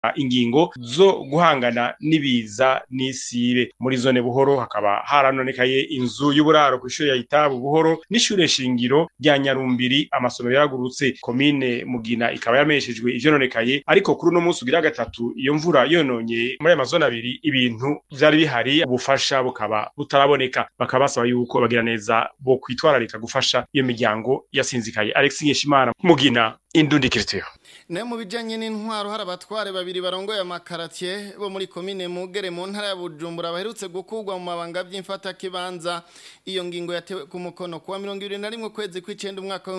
ingingo zo guhangana nibiza n'isibe. Muri zone Buhoro hakaba haranonekaye inzu y'uburaro kw'ishure ya Itabu Buhoro n'ishure shingiro rya Nyarumbiri, amasomero yaragurutse. Komine Mugina ikaba yameshejwe ivyononekaye, ariko kuri uno munsi ugira gatatu iyo mvura yononye muri amazone abiri ibintu vyari bihari, ubufasha bukaba butaraboneka. Bakaba basaba yuko bagira neza bo kwitwararika gufasha iyo miryango yasinzikaye. Alex Ngeshimana, Mugina, Indundi Culture. Ne mu bijanye n'intwaro hari abatware babiri barongoye amakaratier bo muri komine Mugere mu ntara ya Bujumbura baherutse gukurwa mu mabanga by'imfata kibanza. Iyo ngingo yatewe ku mukono kuwa 21 kwezi kw'icenda umwaka wa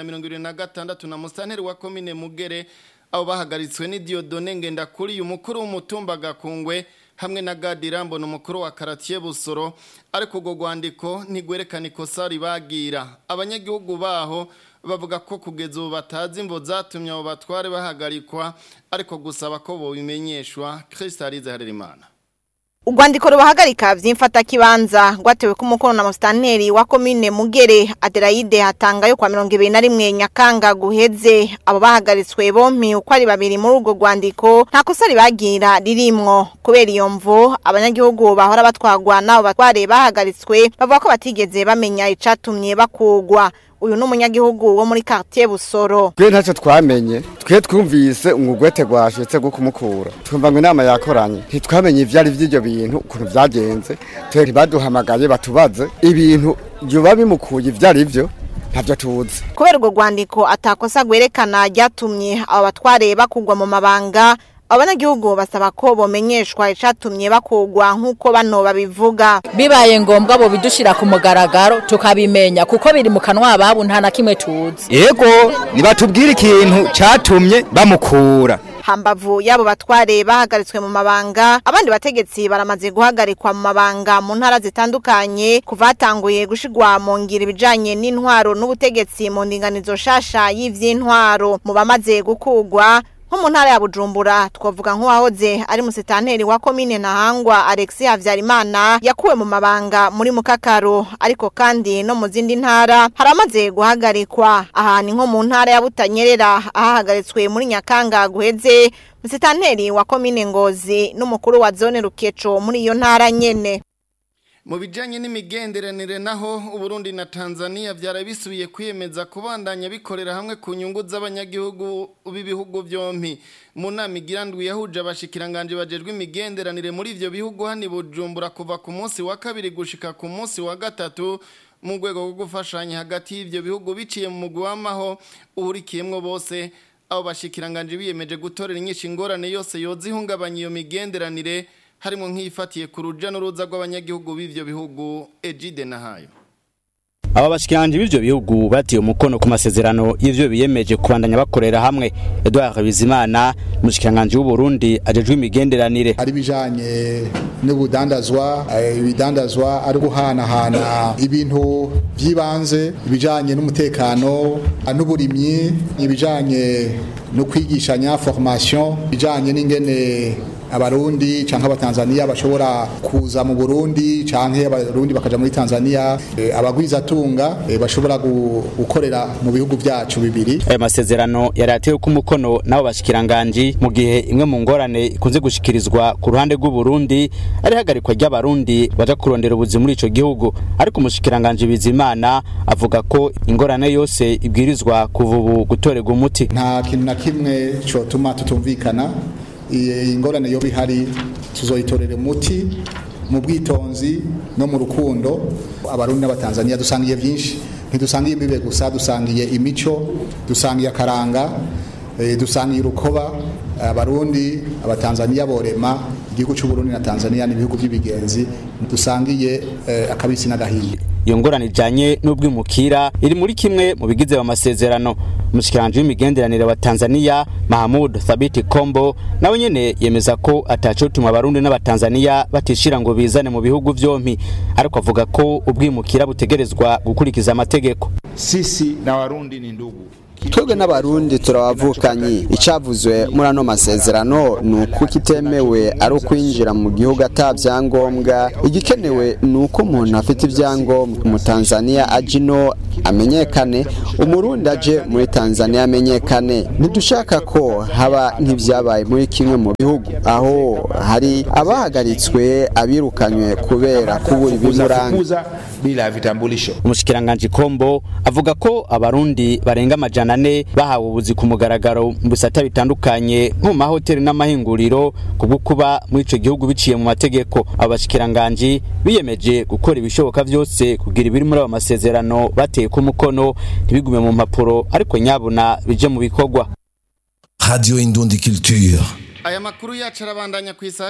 2026 na musanteri wa komine Mugere. Abo bahagaritswe ni Dieudonne Ngendakuri umukuru w'umutumba Gakungwe hamwe na Gadirambo n'umukuru wa karatier Busoro, ariko go gwandiko ntigwerekana ikosa ribagira. Abanyagihugu baho bavuga ko kugeza ubu batazi imvo zatumye abo batware bahagarikwa, ariko gusaba ko bobimenyeshwa. Kristalize Harerimana. Urwandiko rubahagarika vy'imfata kibanza rwatewe ku mukono na musitanteri wa komine Mugere Adelaide Hatanga yo kwa 21 Nyakanga guheze. Abo bahagaritswe bompi uko ari babiri muri urwo rwandiko nta kosa ribagira ririmwo. Kubera iyo mvo abanyagihugu bahora batwagwa nabo batware bahagaritswe bavuga ko batigeze bamenya icatumye bakugwa. Uyu n'umunyagihugu wo muri quartier Busoro. Twe ntacyo twamenye, twe twumvise umugwete gwashitse go kumukura. Twumva ngo inama yakoranye. Ntitwamenye ivyari vy'ivyo bintu ukuntu vyagenze. Twe baduhamagaye batubaze ibintu byo babimukuye ivyari vyo ntavyo tuzi. Kubera urwo rwandiko atakosa gwerekana ryatumye abo batware bakugwa mu mabanga, abanyagihugu basaba ko bomenyeshwa icatumye bakugwa nkuko bano babivuga. Bibaye ngombwa bo bidushira ku mugaragaro tukabimenya kuko biri mu kanwa ababo nta na kimwe tuzi. Yego nibatubwira ikintu catumye bamukura. Hambavu yabo batware bahagaritswe mu mabanga, abandi bategetsi baramaze guhagarikwa mu mabanga mu ntara zitandukanye kuvatanguye gushigwa mu ngira ibijanye n'intwaro n'ubutegetsi mu ndinganizo shasha y'ivy'intwaro. Mu bamaze gukugwa nko mu ntara ya Bujumbura twavuga nk'uwahoze ari musitanteri wa komine Ntahangwa Alexis Havyarimana yakuwe mu mabanga muri Mukakaro, ariko kandi no mu zindi ntara haramaze guhagarikwa. Aha ni nko mu ntara ya Butanyerera ahahagaritswe muri Nyakanga guheze musitanteri wa komine Ngozi n'umukuru wa zone Rukeco muri iyo ntara nyene. Mu bijanye n'imigenderanire naho Uburundi na Tanzania vyarabisubiye kwiyemeza kubandanya bikorera hamwe ku nyungu z'abanyagihugu b'ibihugu byompi. Mu nama igirandwi yahuje abashikiranganje bajejwe imigenderanire muri ivyo bihugu hani Bujumbura kuva ku munsi wa kabiri gushika ku munsi wa gatatu mu rwego rwo gufashanya hagati y'ivyo bihugu biciye mu mugwi w'amaho uhurikiyemwo bose. Abo bashikiranganje biyemeje gutorera inyishu ingorane yose yozihungabanya iyo migenderanire, harimo nk'ifatiye ku ruja n'uruza rw'abanyagihugu b'ivyo bihugu. Ejide Nahayo. Aba bashikiranganje b'ivyo bihugu batiye umukono ku masezerano y'ivyo biyemeje kubandanya bakorera hamwe. Edouard Bizimana mushikiranganje w'u Burundi ajejwe imigenderanire. Ari bijanye n'ubudandazwa, ibidandazwa ari guhanahana ibintu vyibanze, ibijanye n'umutekano n'uburimyi, ibijanye no kwigishanya formation, ibijanye n'ingene abarundi canke abatanzania bashobora kuza mu Burundi canke abarundi bakaja muri Tanzania, abagwiza tunga bashobora gukorera mu bihugu byacu bibiri. Aya masezerano yaratewe ku mukono nabo bashikiranganje mu gihe imwe mu ngorane ikunze gushikirizwa ku ruhande rw'u Burundi ari hagarikwa ry'abarundi baja kurondera ubuzima muri ico gihugu, ariko umushikiranganje Bizimana avuga ko ingorane yose ibwirizwa kuva ubu gutorerwa umuti. Nta kintu na kimwe cotuma tutumvikana. Ingorane yo bihari tuzoyitorera umuti mu bwitonzi no mu rukundo. Abarundi n'abatanzania dusangiye byinshi, ntidusangiye imbibe gusa, dusangiye imico, dusangiye akaranga, dusangiye urukoba. Abarundi abatanzania borema igihugu cy'u Burundi na Tanzania n'ibihugu by'ibigenzi, dusangiye akabisi n'agahiye. Iyo ngorane ijanye n'ubwimukira iri muri kimwe mu bigize amasezerano. Umushikiranganje w'imigenderanire wa Tanzania Mahmoud Thabiti Kombo nawe nyene yemeza ko atacotuma abarundi n'abatanzania batishira ngo bizane mu bihugu vyompi, ariko avuga ko ubwimukira butegerezwa gukurikiza amategeko. Sisi na Warundi ni ndugu. twebwe n'abarundi turabavukanye icavuzwe muri ano masezerano ni uko kitemewe ari ukwinjira mu gihugu atabyangombwa igikenewe ni uko umuntu afite ibyangombwa mu Tanzania ajino amenyekane umurundi aje muri Tanzania amenyekane ntidushaka ko haba nk'ibyabaye muri kimwe mu bihugu aho hari abahagaritswe abirukanywe kubera kubura ibimuranga bila vitambulisho. Umushikiranganje Kombo avuga ko abarundi barenga 400 bahawe ubuzi ku mugaragaro mu bisata bitandukanye nko mu mahoteli n'amahinguriro kubwo kuba muri ico gihugu biciye mu mategeko. Abashikiranganje biyemeje gukora ibishoboka byose kugira ibiri muri aba masezerano bateye ku mukono ntibigume mu mpapuro ariko nyabuna bije mu bikorwa. Radio Indundi Culture. Aya makuru yacu arabandanya ku isaha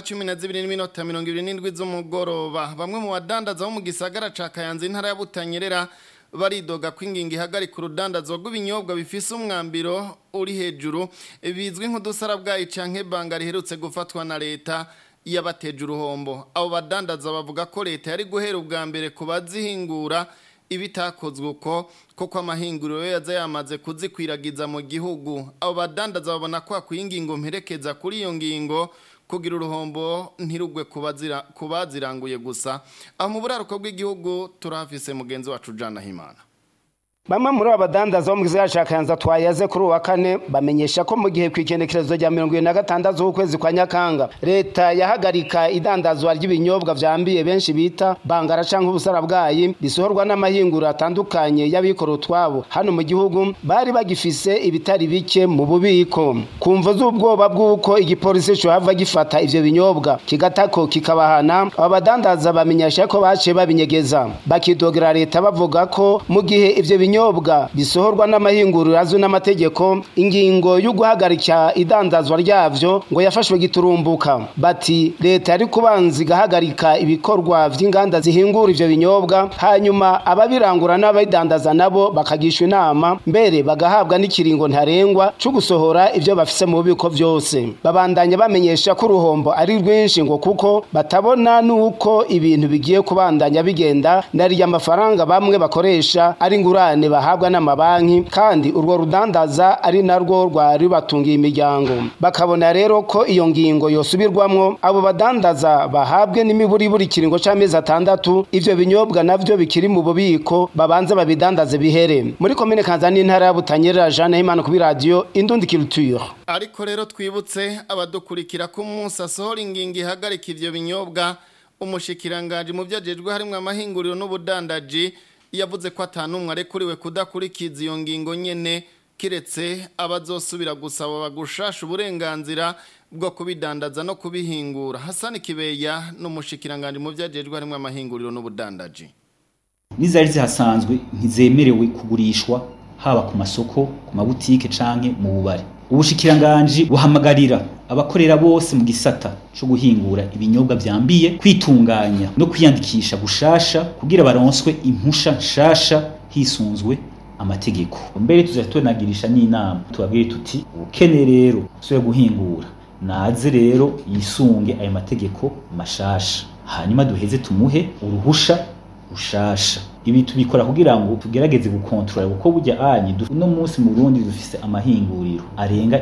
12:27 z'umugoroba. Bamwe mu badandaza bo mu gisagara ca Kayanza intara ya Butanyerera baridoga kwinginga ihagarika urudandazo rw'ibinyobwa bifise umwambiro uri hejuru bizwi nk'udusara bwayi canke banga riherutse gufatwa na leta yabateje uruhombo. Abo badandaza bavuga ko leta yari guhera ubwa mbere kubazihingura ibitakozwe koko amahinguriro yaza yamaze kuzikwiragiza mu gihugu. Abo badandaza babona ko akwingingo mperekeza kuri iyo ngingo kugira uruhombo ntirugwe kubaziranguye gusa. Aho mu buraruko bw'igihugu turafise mugenzi wacu Jana Himana. Bamwe muri abadandaza bo mu gisagara ca Kayanza twayaze kuri uwa kane bamenyesha ko mu gihe kw'ikendekerezo rya 26 z'ukwezi kwa Nyakanga leta yahagarika idandazwa ry'ibinyobwa vyambiye benshi bita bangara canke ubusara bwayi bisohorwa n'amahinguro atandukanye y'abikora utwabo hano mu gihugu bari bagifise ibitari bike mu bubiko kumva z'ubwoba bw'uko igipolisi cyo hava gifata ivyo binyobwa kigatako kikabahana abadandaza bamenyesha ko bace babinyegeza bakidogera leta bavuga ko mu gihe ivyo binyobwa bisohorwa n'amahinguriro azwi n'amategeko ingingo yo guhagarika idandazwa ryavyo ngo yafashwe giturumbuka bati leta yari kubanza igahagarika ibikorwa vy'inganda zihingura ivyo binyobwa hanyuma ababirangura n'abadandaza nabo bakagishwa inama mbere bagahabwa n'ikiringo ntarengwa cyo gusohora ivyo bafise mu bubiko vyose babandanye bamenyesha ko uruhombo ari rwinshi ngo kuko batabona nuko ibintu bigiye kubandanya bigenda nari amafaranga bamwe bakoresha ari ngurane bahabwa n'amabanki kandi urwo rudandaza ari narwo rwari batungiye imiryango bakabona rero ko iyo ngingo yosubirwamwo abo badandaza bahabwe n'imiburiburi kiringo c'amezi 6 ivyo binyobwa navyo bikiri mu bubiko babanze babidandaze bihere muri komine Kanzani intara ya Butanyerera Jeanne Himana ku radio Indundi Culture. Ariko rero twibutse abadukurikira ko umunsi asohora ingingo ihagarika ivyo binyobwa umushikiranganje mu vyajejwe harimwe amahinguriro n'ubudandaji yavuze ko atanumwe arekuriwe kudakurikiza iyo ngingo nyene kiretse abazosubira gusaba bagushasha uburenganzira bwo kubidandaza no kubihingura. Hassan Kibeya n'umushikiranganje mu vyajejwe harimwe amahinguriro n'ubudandaji. Nizari zihasanzwe ntizemerewe kugurishwa haba ku masoko ku mabutike canke mu bubari. Ubushikiranganje buhamagarira abakorera bose mu gisata cyo guhingura ibinyobwa byambiye kwitunganya no kwiyandikisha gushasha kugira baronswe impusha nshasha hisunzwe amategeko. Mbere tuzatonagirisha n'inama tubabwire tuti ukene rero so guhingura naze rero yisunge ayo mategeko mashasha hanyuma duheze tumuhe uruhusha ushasha. Ibi tubikora kugira ngo tugerageze gukontrola uko burya anyi no munsi mu Burundi dufise amahinguriro arenga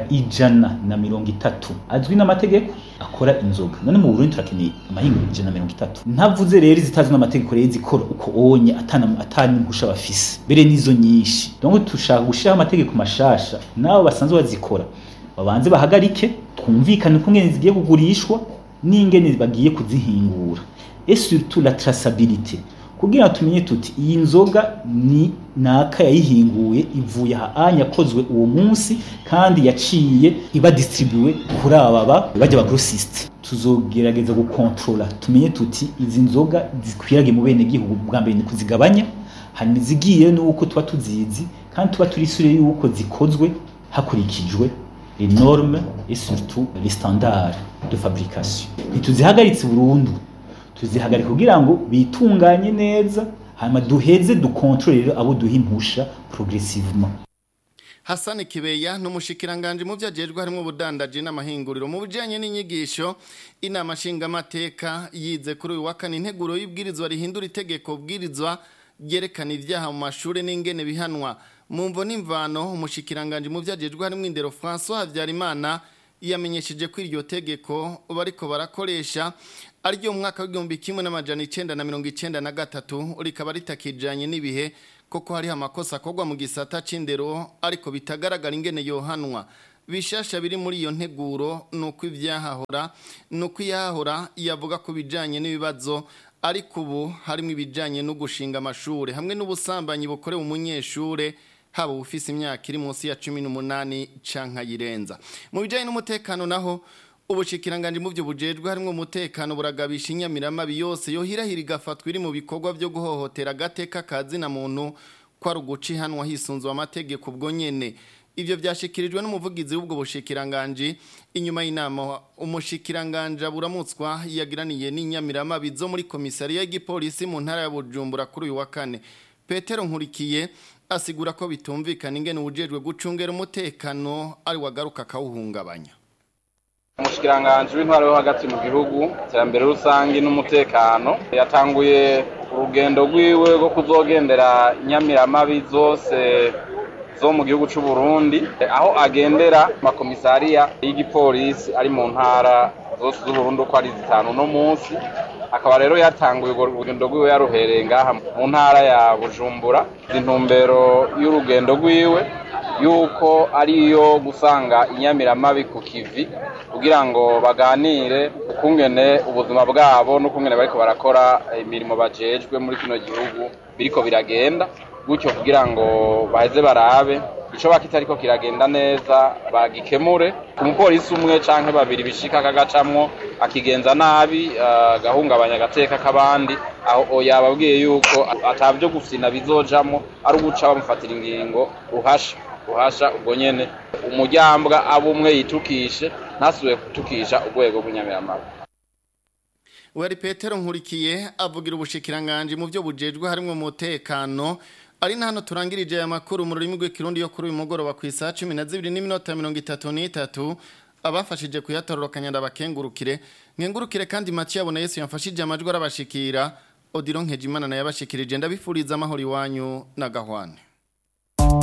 130 azwi n'amategeko akora inzoga. None mu Burundi turakeneye amahinguriro 130 ntavuze rero zitazi n'amategeko rero zikora uko onye atani ngusha bafise bere nizo nyinshi. Donc tushaka gushira amategeko mashasha nabo basanzwe bazikora babanze bahagarike twumvikane ko ngene zigiye kugurishwa n'ingene bagiye kuzihingura et surtout la traçabilité kugira tumenye tuti iyi nzoga ni naka yayihinguye ivuye anya kozwe uwo munsi kandi yaciye iba distribuer kuri ababa bajya ba grossiste. Tuzogerageza gukontrola tumenye tuti izi nzoga zikwirage mu bene gihugu bwa mbere ni kuzigabanya hanyuma zigiye nuko tuba tuzizi kandi tuba turi sure yuko zikozwe hakurikijwe les normes et surtout les standards de fabrication. Ntituzihagaritse burundu tuzihagarika kugira ngo bitunganye neza hanyuma duheze dukontrolere abo duhimpusha progressivement. Hassan Kibeya n'umushikiranganje mu vyajejwe harimo ubudandaji n'amahinguriro mu bijanye n'inyigisho inama nshinga mateka yize kuri uyu wa kane integuro y'ibwirizwa rihindura itegeko bwirizwa ryerekana ivyaha mu mashure n'ingene bihanwa mu mvo n'imvano umushikiranganje mu vyajejwe harimwo indero François Habyarimana yamenyesheje ko iryo tegeko bariko barakoresha aryo mwaka w'igihumbi kimwe n'amajana 1993 rikaba ritakijanye n'ibihe koko hari amakosa akogwa mu gisata c'indero ariko bitagaragara ingene yohanwa bishasha biri muri iyo nteguro nuko ivyahahora nuko yahora yavuga ko bijanye n'ibibazo ariko ubu harimo ibijanye no gushinga amashure hamwe n'ubusambanyi bukorewe umunyeshure haba ufise imyaka iri munsi ya 18 canka yirenza mu bijanye n'umutekano naho ubushikiranganje mu byo bujejwe harimo umutekano buragabisha inyamirama biyose yohirahira igafatwa iri mu bikorwa byo guhohotera gateka kazi na muntu kwa ruguci hanwa hisunzwe amategeko ubwo nyene ivyo byashikirijwe n'umuvugizi w'ubwo bushikiranganje inyuma y'inama umushikiranganje buramutswa yagiraniye n'inyamirama bizo muri komisariya y'igipolisi mu ntara ya Bujumbura kuri uyu wa kane Petero Nkurikiye asigura ko bitumvikana ingene ujejwe gucungera umutekano ari wagaruka kawuhungabanya umushikiranganje w'intwaro yo hagati mu gihugu terambere rusangi n'umutekano yatanguye urugendo rwiwe rwo kuzogendera inyamiramabi zose zo mu gihugu c'u Burundi aho agendera makomisariya y'igipolisi ari mu ntara zose z'u Burundi ko ari 5 no munsi akaba rero yatanguye urugendo rwiwe yaruhereye ngaha mu ntara ya Bujumbura intumbero y'urugendo rwiwe yuko ariyo gusanga inyamiramabi ku kivi kugira ngo baganire ukungene ubuzima bwabo n'ukungene bariko barakora imirimo bajejwe muri kino gihugu biriko biragenda gutyo kugira ngo baheze barabe ico bakitariko kiragenda neza bagikemure umupolisi umwe canke babiri bishika kagacamwo akigenza nabi gahungabanya gateka kabandi aho yababwiye yuko atavyo gufina bizojamo ari uguca bamufatira ingingo uhasha ubwo nyene umujyambwa abumwe yitukishe ntasuye kutukisha urwego rw'inyamiramabi Wari Petero Nkurikiye avugira ubushikiranganje mu byo bujejwe harimo umutekano ari hano turangirije aya makuru mu rurimi rw'ikirundi yo kuri uyu mugoroba ku isaha 12:33 abafashije kuyatororokanya ndabakengurukire nkengurukire kandi Mathieu abona Yesu yamfashije amajwi arabashikira Odilon Nkejimana na yabashikirije ndabifuriza amahoro iwanyu na gahwane